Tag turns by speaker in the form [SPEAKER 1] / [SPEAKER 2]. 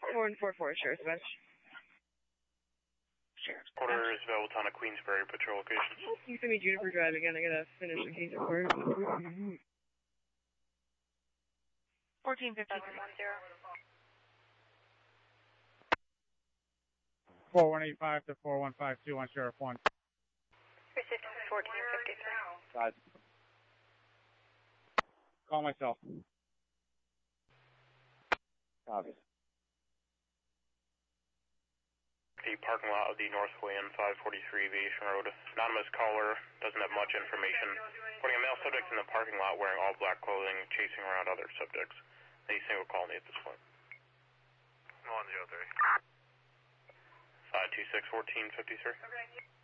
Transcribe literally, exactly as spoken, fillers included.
[SPEAKER 1] one four four, Sheriff's Bench.
[SPEAKER 2] Sheriff's Quarter is available on a Queensbury patrol location.
[SPEAKER 1] You send me Juniper Drive again, I gotta finish the case report. fourteen fifty-three.
[SPEAKER 3] four one eight five to four one five two on Sheriff one.
[SPEAKER 4] fourteen fifty-three.
[SPEAKER 3] Guys. Call myself. Copy.
[SPEAKER 2] The parking lot of the Northland five forty-three Aviation Road. Anonymous caller doesn't have much information. Putting a male subject in the parking lot wearing all black clothing, chasing around other subjects. Any single call me at this point.
[SPEAKER 5] one zero three.
[SPEAKER 2] five two six, fourteen fifty-three.
[SPEAKER 4] Okay.